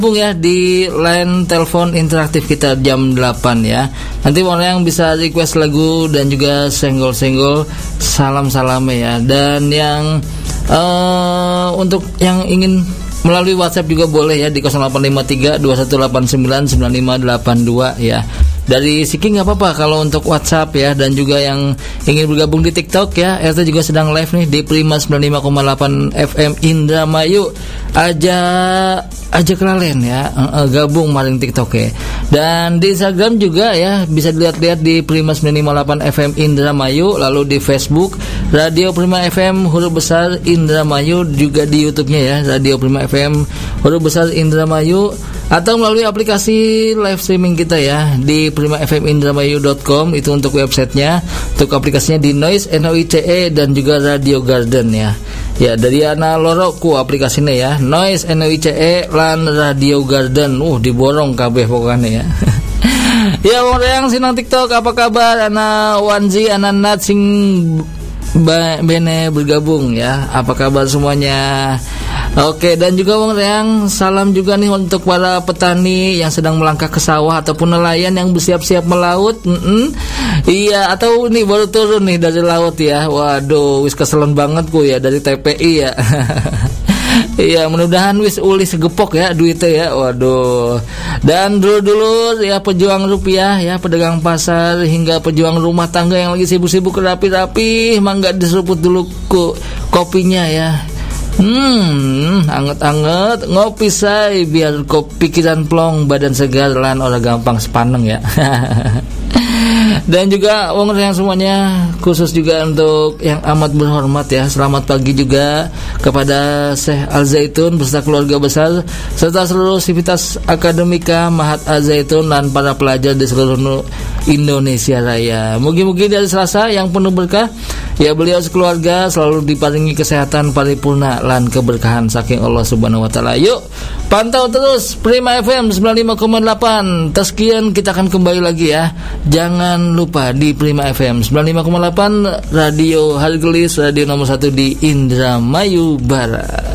ya di line telepon interaktif kita jam 8 ya. Nanti orang yang bisa request lagu dan juga senggol-senggol salam-salame ya. Dan yang untuk yang ingin melalui WhatsApp juga boleh ya di 0853 2189 9582 ya. Dari Siki nggak apa-apa kalau untuk WhatsApp ya. Dan juga yang ingin bergabung di TikTok ya, RT juga sedang live nih di Prima 95,8 FM Indramayu. Aja kelalen ya, gabung maring TikTok ya. Dan di Instagram juga ya bisa dilihat-lihat di Prima 958 FM Indramayu. Lalu di Facebook Radio Prima FM huruf besar Indramayu, juga di YouTube-nya ya Radio Prima FM huruf besar Indramayu, atau melalui aplikasi live streaming kita ya di primafmindramayu.com, itu untuk websitenya. Untuk aplikasinya di Noise NOICE dan juga Radio Garden ya. Ya dari Ana Loro ku aplikasinya ya, Noise NOICE lan Radio Garden. Diborong kabeh pokoknya ya. Ya orang yang sinang TikTok, apa kabar Ana Wanzi, Ana Nat sing bene bergabung ya. Apa kabar semuanya? Oke, dan juga Wong Reang, salam juga nih untuk para petani yang sedang melangkah ke sawah ataupun nelayan yang bersiap-siap melaut. Iya, atau nih baru turun nih dari laut ya. Waduh, wis keselen banget ku ya dari TPI ya. Iya, mudah-mudahan wis uli segepok ya duitnya ya. Waduh. Dan dulu-dulu ya pejuang rupiah ya, pedagang pasar hingga pejuang rumah tangga yang lagi sibuk-sibuk rapi-rapi, mangga diseruput dulu kopinya ya. Anget-anget ngopi say biar pikiran plong, badan segar lan ora gampang sepaneng ya. Dan juga wong yang semuanya, khusus juga untuk yang amat berhormat ya, selamat pagi juga kepada Syekh Al Zaitun beserta keluarga besar serta seluruh sivitas akademika Mahat Al Zaitun dan para pelajar di seluruh Indonesia Raya. Mugi-mugi dari Selasa yang penuh berkah ya, beliau sekeluarga selalu diparingi kesehatan paripurna lan keberkahan saking Allah Subhanahu wa taala. Yuk pantau terus Prima FM 95,8. Tersekian kita akan kembali lagi ya. Jangan lupa di Prima FM 95,8 Radio Hargelis, radio nomor 1 di Indramayu Barat.